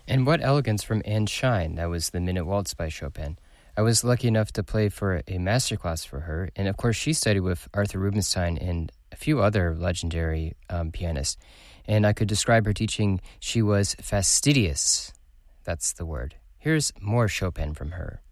And what elegance from Anne Shine. That was the Minute Waltz by Chopin. I was lucky enough to play for a masterclass for her, and of course she studied with Arthur Rubinstein and a few other legendary pianists. And I could describe her teaching. She was fastidious. That's the word. Here's more Chopin from her.